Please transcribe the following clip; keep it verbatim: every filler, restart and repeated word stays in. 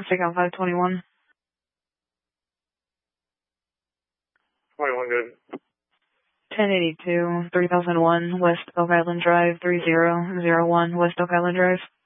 Take out five twenty-one. twenty-one, good. ten eighty-two, three thousand one, West Oak Island Drive, three zero zero one, West Oak Island Drive.